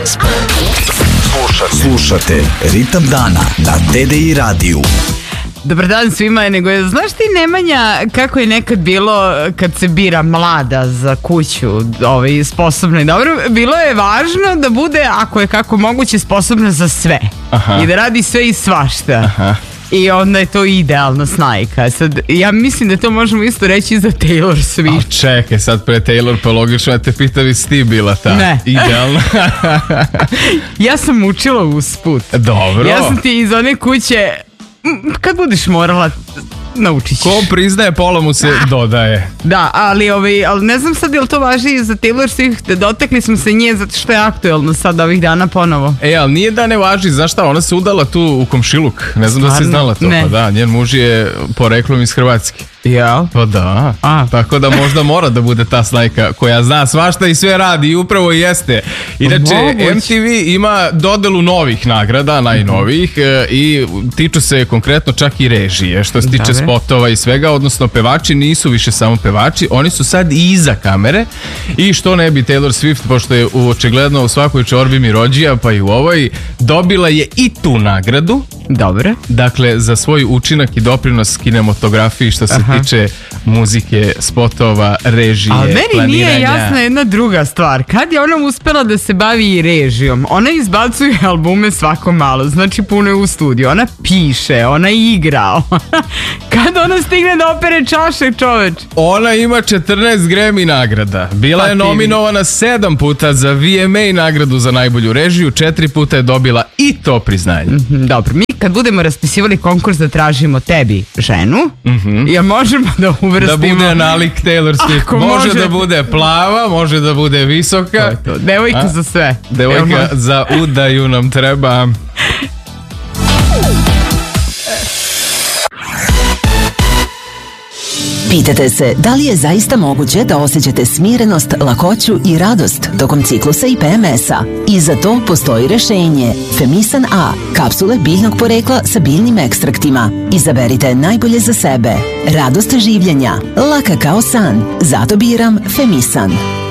Slušate Ritam dana na TDI radiju. Dobar dan svima, nego znaš ti Nemanja kako je nekad bilo kad se bira mlada za kuću, sposobna i dobro, bilo je važno da bude, ako je kako moguće, sposobna za sve. Aha. I da radi sve i svašta. Aha. I onda je to idealna snajka. Sad, ja mislim da to možemo isto reći za Taylor Swift. A čekaj, sad pre Taylor, pa logično da te pitam, si ti bila ta idealna? Ja sam učila usput. Dobro. Ja sam ti iz one kuće, kad budeš morala, naučit ćeš. Ko priznaje, pola mu se dodaje. Da, ali ne znam sad je li to važi i za Taylor Swift. Dotakli smo se nje zato što je aktuelno sad ovih dana ponovo. Ali nije da ne važi, znaš šta, ona se udala tu u komšiluk. Ne znam da si znala to. Ne. Pa da, njen muž je poreklom iz Hrvatske. Ja? Pa da. Tako da možda mora da bude ta snajka koja zna svašta i sve radi i upravo jeste. Inače, MTV ima dodelu novih nagrada, najnovijih, i tiču se konkretno čak i režije, što se tiče spotova i svega, odnosno pevači nisu više samo pevači, oni su sad i iza kamere, i što ne bi Taylor Swift, pošto je očigledno u svakoj čorbi mi rođija, pa i u ovoj, dobila je i tu nagradu. Dobre. Dakle, za svoj učinak i doprinos kinematografiji što se tiče muzike, spotova, režije, planiranja. Ali meni nije jasna jedna druga stvar. Kad je ona uspela da se bavi i režijom? Ona izbacuje albume svako malo, znači puno je u studiju. Ona piše, ona igra. Kad ona stigne da opere čaše, čoveč? Ona ima 14 Grammy nagrada. Bila je nominovana 7 puta za VMA nagradu za najbolju režiju, 4 puta je dobila i to priznanje. Dobro, mi kad budemo raspisivali konkurs da tražimo tebi ženu, ja možemo da uvrstimo... Da bude nalik Taylor Swift. Može da bude plava, može da bude visoka. Devojka za sve. Devojka za udaju nam treba. Pitate se da li je zaista moguće da osjećate smirenost, lakoću i radost tokom ciklusa i PMS-a? I za to postoji rešenje. Femisan A, kapsule biljnog porekla sa biljnim ekstraktima. Izaberite najbolje za sebe. Radost življenja, laka kao san. Zato biram Femisan.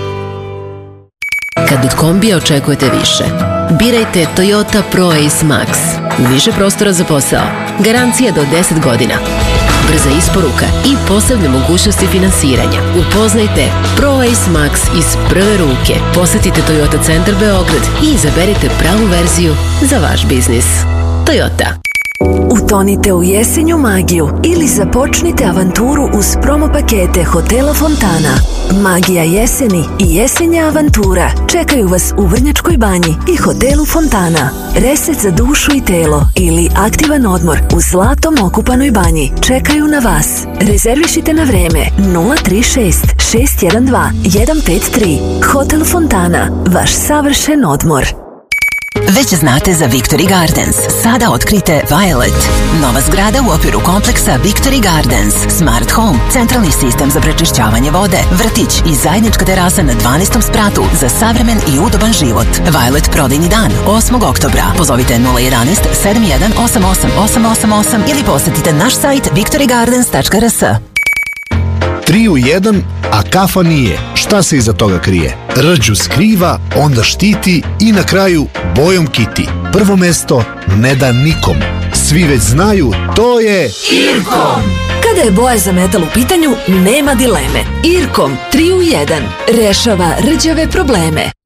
Kad od kombija očekujete više, birajte Toyota ProAce Max. Više prostora za posao, garancija do 10 godina. Brza isporuka i posebne mogućnosti finansiranja. Upoznajte ProAce Max iz prve ruke. Posetite Toyota Centar Beograd i izaberite pravu verziju za vaš biznis. Toyota. Utonite u jesenju magiju ili započnite avanturu uz promo pakete Hotela Fontana. Magija jeseni i jesenja avantura čekaju vas u Vrnjačkoj banji i Hotelu Fontana. Reset za dušu i telo ili aktivan odmor u zlatom okupanoj banji čekaju na vas. Rezervišite na vreme 036 612 153. Hotel Fontana, vaš savršen odmor. Već znate za Victory Gardens. Sada otkrite Violet. Nova zgrada u okviru kompleksa Victory Gardens. Smart Home, centralni sistem za prečišćavanje vode, vrtić i zajednička terasa na 12. spratu za savremen i udoban život. Violet prodajni dan 8. oktobra. Pozovite 011 7188 888 ili posetite naš sajt victorygardens.rs. 3 u 1, a kafa nije. Šta se iza toga krije? Rđu skriva, onda štiti i na kraju bojom kiti. Prvo mesto ne da nikom. Svi već znaju, to je Irkom. Kada je boja za metal u pitanju, nema dileme. Irkom 3 u 1 rešava rđave probleme.